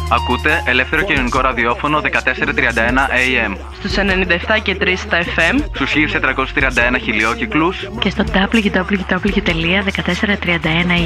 Ακούτε ελεύθερο κοινωνικό ραδιόφωνο 1431 AM. Στους 97 και 3 στα FM. Στους 1431 χιλιόκυκλους. Και στο www.1431